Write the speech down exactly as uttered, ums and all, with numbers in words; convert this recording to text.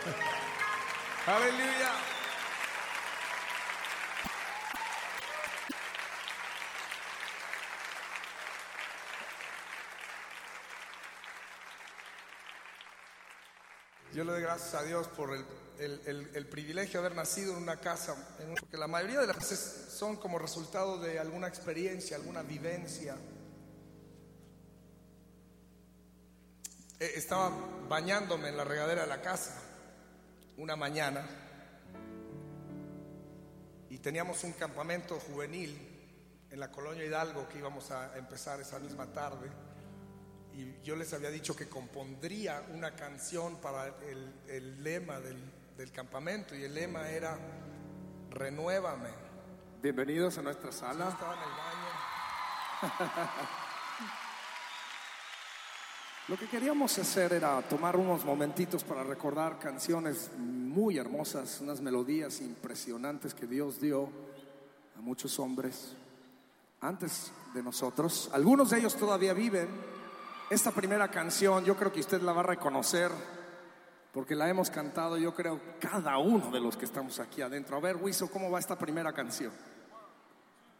Aleluya. Yo le doy gracias a Dios por el, el, el, el privilegio de haber nacido en una casa, en un, porque la mayoría de las veces son como resultado de alguna experiencia, alguna vivencia. Estaba bañándome en la regadera de la casa una mañana y teníamos un campamento juvenil en la colonia Hidalgo que íbamos a empezar esa misma tarde. Y yo les había dicho que compondría una canción para el, el lema del, del campamento. Y el lema era: renuévame. Bienvenidos a nuestra sala. Sí, estaba en el baño. Lo que queríamos hacer era tomar unos momentitos para recordar canciones muy hermosas, unas melodías impresionantes que Dios dio a muchos hombres antes de nosotros. Algunos de ellos todavía viven. Esta primera canción yo creo que usted la va a reconocer porque la hemos cantado, yo creo, cada uno de los que estamos aquí adentro. A ver, Wiso, ¿cómo va esta primera canción?